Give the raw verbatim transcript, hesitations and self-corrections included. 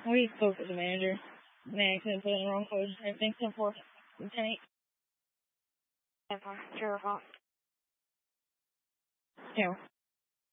We spoke with the manager. And they accidentally put in the wrong code. Everything's ten four. ten eight. ten four. Trevor Fox. Yeah.